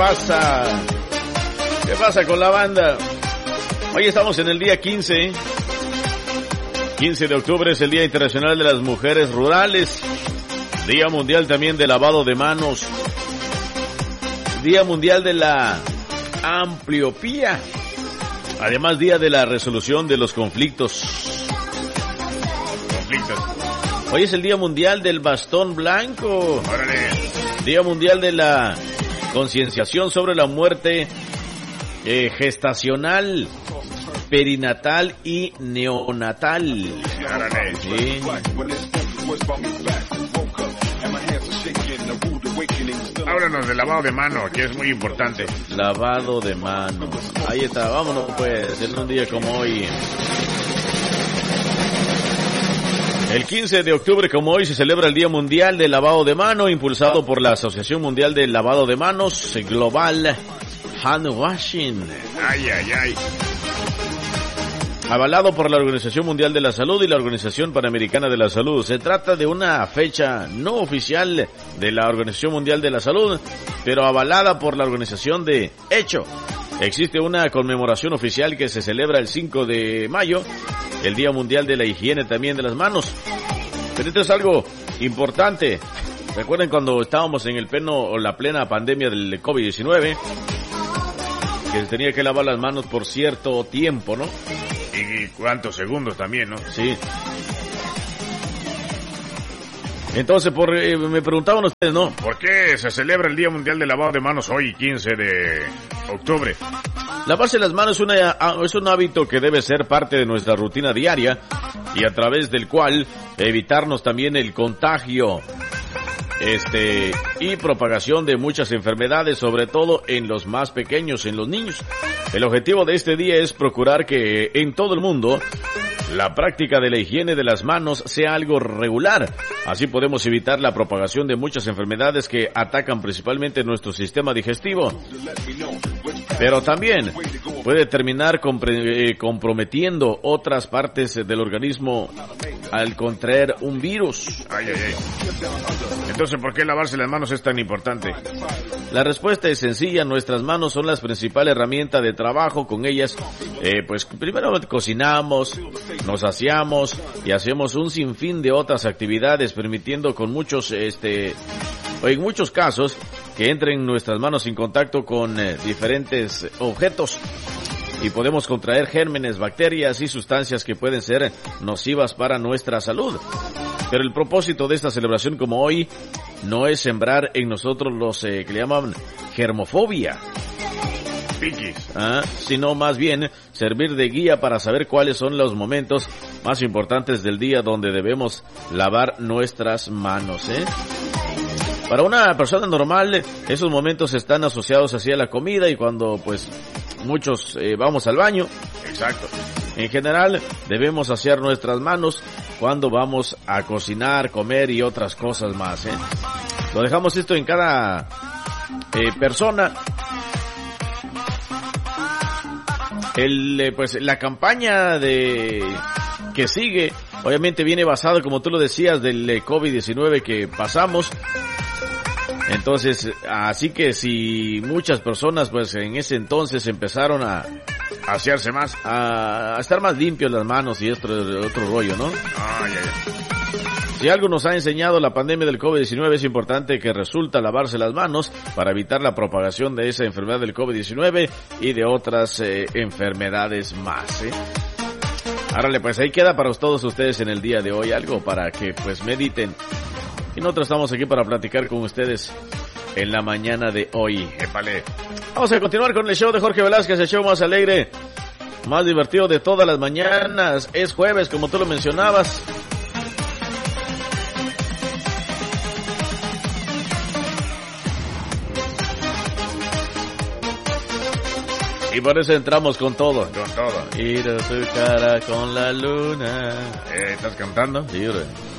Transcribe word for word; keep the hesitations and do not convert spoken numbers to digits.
pasa? ¿Qué pasa con la banda? Hoy estamos en el día quince. quince de octubre es el Día Internacional de las Mujeres Rurales. Día Mundial también de lavado de manos. Día Mundial de la Ambliopía. Además, Día de la Resolución de los Conflictos. Conflictos. Hoy es el Día Mundial del Bastón Blanco. ¡Órale! Día Mundial de la Concienciación sobre la Muerte eh, Gestacional, Perinatal y Neonatal. ¡Órale! Sí. Háblanos del lavado de mano, que es muy importante. Lavado de manos. Ahí está, vámonos pues, en un día como hoy. El quince de octubre, como hoy, se celebra el Día Mundial del Lavado de Mano, impulsado por la Asociación Mundial del Lavado de Manos Global Hand Washing. Ay, ay, ay. Avalado por la Organización Mundial de la Salud y la Organización Panamericana de la Salud. Se trata de una fecha no oficial de la Organización Mundial de la Salud, pero avalada por la organización de hecho. Existe una conmemoración oficial que se celebra el cinco de mayo, el Día Mundial de la Higiene también de las manos. Pero esto es algo importante. Recuerden cuando estábamos en el pleno o la plena pandemia del COVID diecinueve, que se tenía que lavar las manos por cierto tiempo, ¿no? Y cuántos segundos también, ¿no? Sí. Entonces, por, eh, me preguntaban ustedes, ¿no? ¿Por qué se celebra el Día Mundial del Lavado de Manos hoy, quince de octubre? Lavarse las manos es, una, es un hábito que debe ser parte de nuestra rutina diaria y a través del cual evitarnos también el contagio este y propagación de muchas enfermedades, sobre todo en los más pequeños, en los niños. El objetivo de este día es procurar que en todo el mundo la práctica de la higiene de las manos sea algo regular. Así podemos evitar la propagación de muchas enfermedades que atacan principalmente nuestro sistema digestivo. Pero también puede terminar compre- eh, comprometiendo otras partes del organismo al contraer un virus. Ay, ay, ay. Entonces, ¿por qué lavarse las manos es tan importante? La respuesta es sencilla. Nuestras manos son las principales herramientas de trabajo. Con ellas, eh, pues primero cocinamos, nos aseamos y hacemos un sinfín de otras actividades, permitiendo con muchos, este, o en muchos casos, que entren nuestras manos en contacto con eh, diferentes objetos y podemos contraer gérmenes, bacterias y sustancias que pueden ser nocivas para nuestra salud. Pero el propósito de esta celebración como hoy no es sembrar en nosotros los eh, que le llaman germofobia, ¿Ah? sino más bien servir de guía para saber cuáles son los momentos más importantes del día donde debemos lavar nuestras manos, ¿eh? Para una persona normal, esos momentos están asociados hacia la comida y cuando, pues, muchos eh, vamos al baño. Exacto. En general, debemos asear nuestras manos cuando vamos a cocinar, comer y otras cosas más, ¿eh? Lo dejamos esto en cada eh, persona. El, eh, pues, la campaña de que sigue, obviamente viene basado, como tú lo decías, del eh, COVID diecinueve que pasamos. Entonces, así que si muchas personas, pues en ese entonces empezaron a asearse más, a, a estar más limpios las manos y esto otro rollo, ¿no? Ay, ay, ay. Si algo nos ha enseñado la pandemia del COVID diecinueve, es importante que resulta lavarse las manos para evitar la propagación de esa enfermedad del COVID diecinueve y de otras eh, enfermedades más, ¿eh? Árale, pues ahí queda para todos ustedes en el día de hoy algo para que pues mediten. Y nosotros estamos aquí para platicar con ustedes en la mañana de hoy. Épale. Vamos a continuar con el show de Jorge Velázquez, el show más alegre, más divertido de todas las mañanas. Es jueves, como tú lo mencionabas. Y por eso entramos con todo. Con todo. Ir a tu cara con la luna. Eh, ¿Estás cantando? Sí, bro.